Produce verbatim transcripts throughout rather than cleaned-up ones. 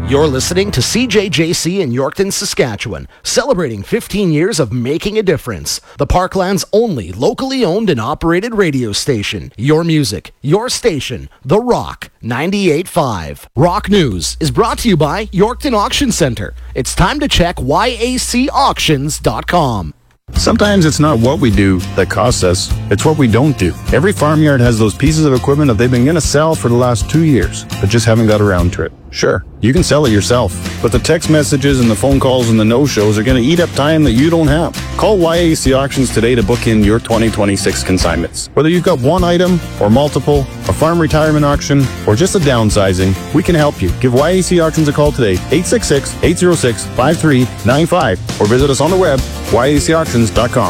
You're listening to C J J C in Yorkton, Saskatchewan, celebrating fifteen years of making a difference. The Parkland's only locally owned and operated radio station. Your music, your station, The Rock ninety-eight point five. Rock News is brought to you by Yorkton Auction Centre. It's time to check Y A C auctions dot com. Sometimes it's not what we do that costs us, it's what we don't do. Every farmyard has those pieces of equipment that they've been going to sell for the last two years, but just haven't got around to it. Sure, you can sell it yourself, but the text messages and the phone calls and the no-shows are going to eat up time that you don't have. Call Y A C Auctions today to book in your twenty twenty-six consignments. Whether you've got one item or multiple, a farm retirement auction, or just a downsizing, we can help you. Give Y A C Auctions a call today, eight six six, eight zero six, five three nine five, or visit us on the web, Y A C auctions dot com.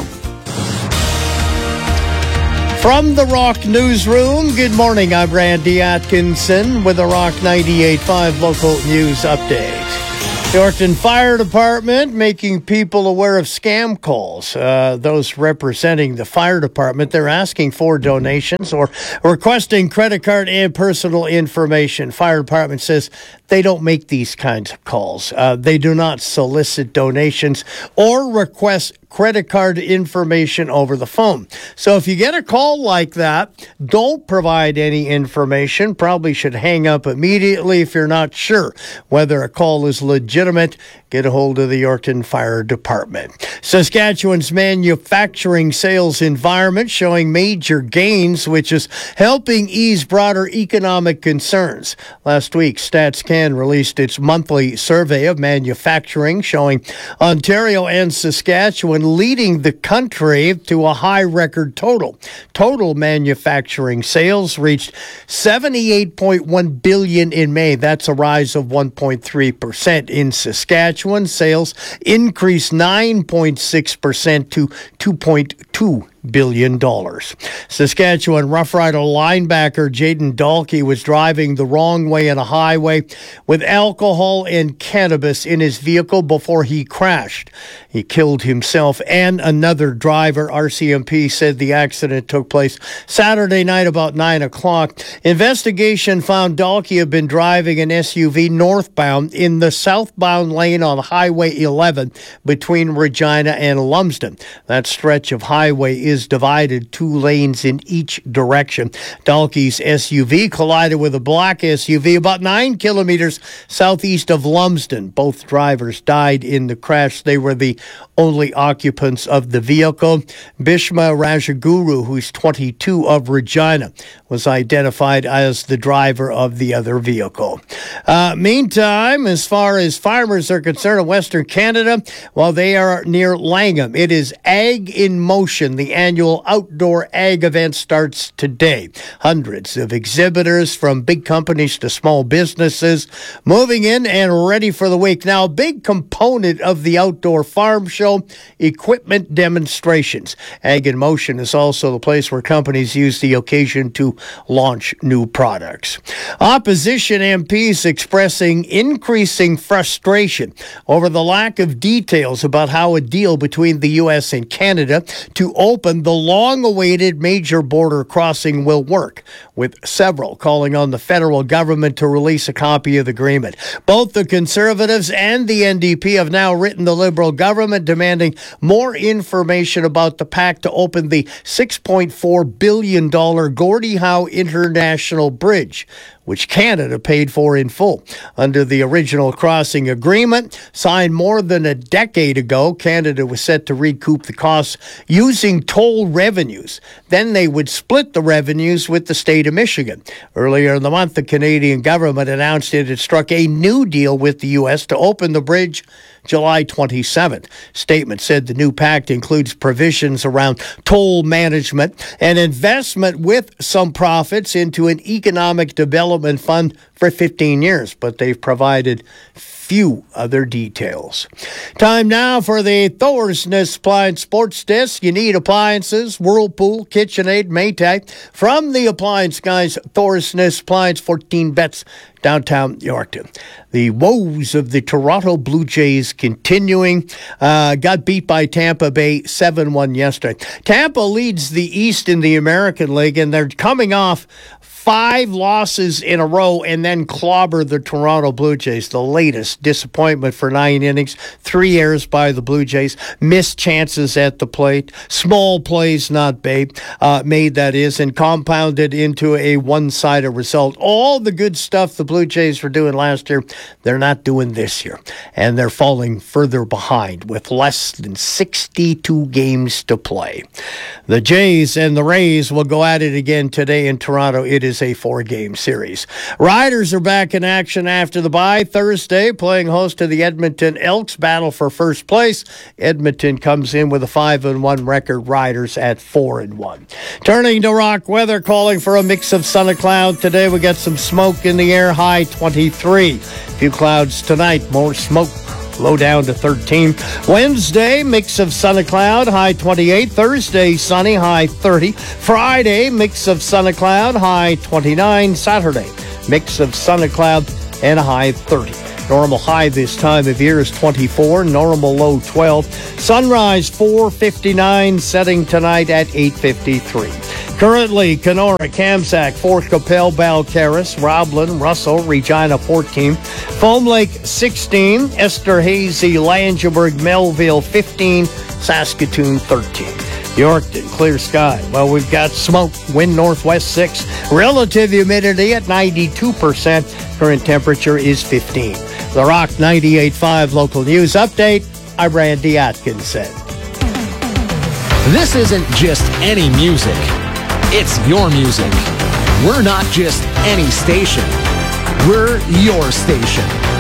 From the Rock Newsroom, good morning. I'm Randy Atkinson with the Rock ninety-eight point five local news update. Yorkton Fire Department making people aware of scam calls. Uh, those representing the fire department, they're asking for donations or requesting credit card and personal information. Fire department says they don't make these kinds of calls. Uh, they do not solicit donations or request credit card information over the phone. So if you get a call like that, don't provide any information. Probably should hang up immediately if you're not sure whether a call is legitimate. Get a hold of the Yorkton Fire Department. Saskatchewan's manufacturing sales environment showing major gains, which is helping ease broader economic concerns. Last week, StatsCan released its monthly survey of manufacturing, showing Ontario and Saskatchewan leading the country to a high record total. Total manufacturing sales reached seventy-eight point one billion dollars in May. That's a rise of one point three percent. In Saskatchewan, sales increased nine point six percent to two point two billion dollars. Saskatchewan Rough Rider linebacker Jaden Dalkey was driving the wrong way on a highway with alcohol and cannabis in his vehicle before he crashed. He killed himself and another driver. R C M P said the accident took place Saturday night about nine o'clock. Investigation found Dalkey had been driving an S U V northbound in the southbound lane on Highway eleven between Regina and Lumsden. That stretch of highway is divided two lanes in each direction. Dalkey's S U V collided with a black S U V about nine kilometers southeast of Lumsden. Both drivers died in the crash. They were the only occupants of the vehicle. Bhishma Rajaguru, who's twenty-two, of Regina, was identified as the driver of the other vehicle. Uh, meantime, as far as farmers are concerned in Western Canada, while they are near Langham, it is Ag in Motion. The annual outdoor ag event starts today. Hundreds of exhibitors from big companies to small businesses moving in and ready for the week. Now, a big component of the outdoor farm show, equipment demonstrations. Ag in Motion is also the place where companies use the occasion to launch new products. Opposition M Ps expressing increasing frustration over the lack of details about how a deal between the U S and Canada to open the long-awaited major border crossing will work, with several calling on the federal government to release a copy of the agreement. Both the Conservatives and the N D P have now written the Liberal government demanding more information about the pact to open the six point four billion dollars Gordie Howe International Bridge, which Canada paid for in full. Under the original crossing agreement, signed more than a decade ago, Canada was set to recoup the costs using toll revenues. Then they would split the revenues with the state of Michigan. Earlier in the month, the Canadian government announced it had struck a new deal with the U S to open the bridge July twenty-seventh. Statement said the new pact includes provisions around toll management and investment with some profits into an economic development fund for fifteen years, but they've provided few other details. Time now for the Thorsness Appliance Sports Desk. You need appliances, Whirlpool, KitchenAid, Maytag. From the appliance guys, Thorsness Appliance, fourteen bets, downtown Yorkton. The woes of the Toronto Blue Jays continuing. Uh, got beat by Tampa Bay seven one yesterday. Tampa leads the East in the American League, and they're coming off five losses in a row and then clobber the Toronto Blue Jays. The latest disappointment for nine innings, three errors by the Blue Jays, missed chances at the plate, small plays not made, uh, made that is, and compounded into a one-sided result. All the good stuff the Blue Jays were doing last year, they're not doing this year, and they're falling further behind with less than sixty-two games to play. The Jays and the Rays will go at it again today in Toronto. It is a four-game series. Riders are back in action after the bye Thursday, playing host to the Edmonton Elks. Battle for first place. Edmonton comes in with a five and one record. Riders at four and one. Turning to rock weather, calling for a mix of sun and cloud today. We got some smoke in the air, high twenty-three. A few clouds tonight, more smoke. Low down to thirteen. Wednesday, mix of sun and cloud, high twenty-eight. Thursday, sunny, high thirty. Friday, mix of sun and cloud, high twenty-nine. Saturday, mix of sun and cloud and a high thirty. Normal high this time of year is twenty-four, normal low twelve. Sunrise four fifty-nine, setting tonight at eight fifty-three. Currently, Kenora, Kamsack, Fort Capel, Balcarres, Roblin, Russell, Regina fourteen, Foam Lake sixteen, Esterhazy, Langenburg, Melville fifteen, Saskatoon thirteen. Yorkton, clear sky. Well, we've got smoke, wind northwest six, relative humidity at ninety-two percent. Current temperature is fifteen. The Rock ninety-eight point five local news update. I'm Randy Atkinson. This isn't just any music. It's your music. We're not just any station. We're your station.